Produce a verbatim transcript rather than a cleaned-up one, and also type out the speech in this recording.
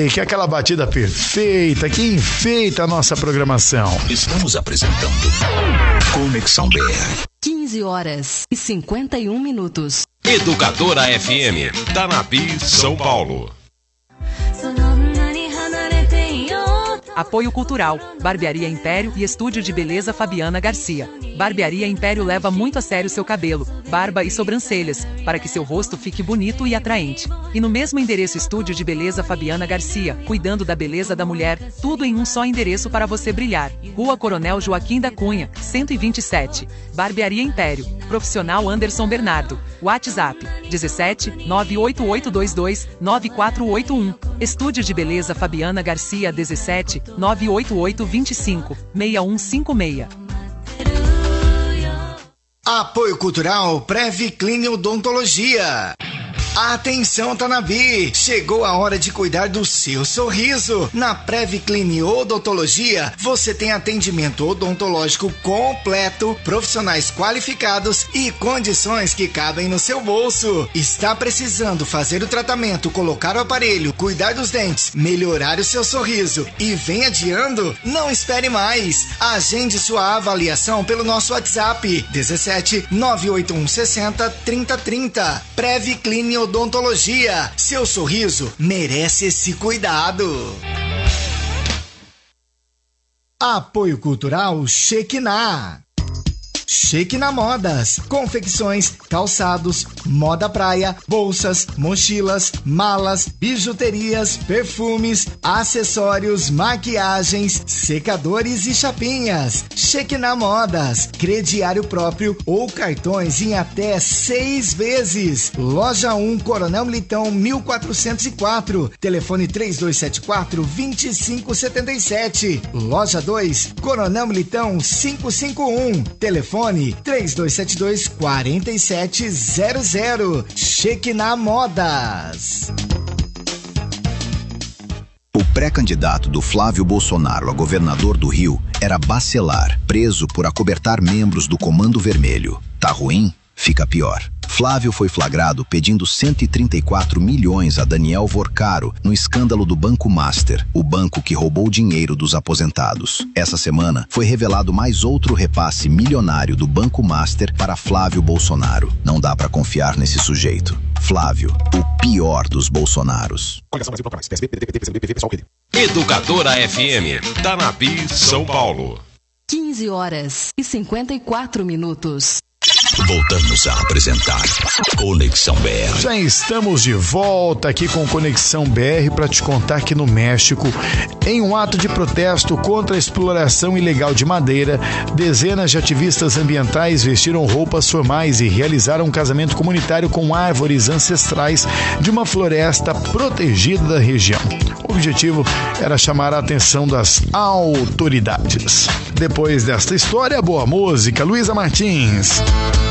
que é aquela batida perfeita que enfeita a nossa programação. Estamos apresentando Conexão B R. quinze horas e cinquenta e um minutos. Educadora F M, Tanapi, São Paulo. Apoio Cultural, Barbearia Império e Estúdio de Beleza Fabiana Garcia. Barbearia Império leva muito a sério seu cabelo, barba e sobrancelhas, para que seu rosto fique bonito e atraente. E no mesmo endereço Estúdio de Beleza Fabiana Garcia, cuidando da beleza da mulher, tudo em um só endereço para você brilhar. Rua Coronel Joaquim da Cunha, cento e vinte e sete. Barbearia Império. Profissional Anderson Bernardo. WhatsApp, dezessete, nove oito oito dois dois, nove quatro oito um. Estúdio de Beleza Fabiana Garcia, dezessete, nove oito oito dois cinco, seis um cinco seis. Apoio Cultural Preve Clean Odontologia. Atenção, Tanabi! Chegou a hora de cuidar do seu sorriso. Na Preve Clean Odontologia, você tem atendimento odontológico completo, profissionais qualificados e condições que cabem no seu bolso. Está precisando fazer o tratamento, colocar o aparelho, cuidar dos dentes, melhorar o seu sorriso e vem adiando? Não espere mais! Agende sua avaliação pelo nosso WhatsApp dezessete, nove oito um sessenta, trinta trinta. Preve Clean Odontologia. Seu sorriso merece esse cuidado. Apoio Cultural Shekinah. Shekinah Modas, confecções, calçados, moda praia, bolsas, mochilas, malas, bijuterias, perfumes, acessórios, maquiagens, secadores e chapinhas. Shekinah Modas, crediário próprio ou cartões em até seis vezes. Loja um, Coronel Militão, mil quatrocentos e quatro. Telefone três dois sete quatro, dois cinco sete sete. Loja dois, Coronel Militão, quinhentos e cinquenta e um. Telefone três dois sete dois, quatro sete zero zero. Shekinah Modas. O pré-candidato do Flávio Bolsonaro a governador do Rio era Bacelar, preso por acobertar membros do Comando Vermelho. Tá ruim? Fica pior. Flávio foi flagrado pedindo cento e trinta e quatro milhões a Daniel Vorcaro no escândalo do Banco Master, o banco que roubou o dinheiro dos aposentados. Essa semana foi revelado mais outro repasse milionário do Banco Master para Flávio Bolsonaro. Não dá pra confiar nesse sujeito. Flávio, o pior dos Bolsonaros. Educadora F M, Tanapi, São Paulo. quinze horas e cinquenta e quatro minutos. Voltamos a apresentar Conexão B R. Já estamos de volta aqui com Conexão B R para te contar que no México, em um ato de protesto contra a exploração ilegal de madeira, dezenas de ativistas ambientais vestiram roupas formais e realizaram um casamento comunitário com árvores ancestrais de uma floresta protegida da região. O objetivo era chamar a atenção das autoridades. Depois desta história, boa música, Luísa Martins.